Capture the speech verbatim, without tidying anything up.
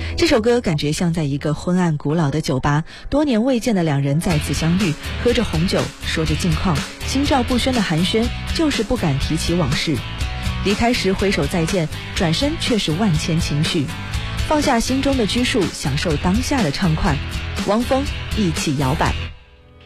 这首歌感觉像在一个昏暗古老的酒吧，多年未见的两人再次相遇，喝着红酒，说着近况，心照不宣的寒暄，就是不敢提起往事。离开时挥手再见，转身却是万千情绪。放下心中的拘束，享受当下的畅快。汪峰，一起摇摆。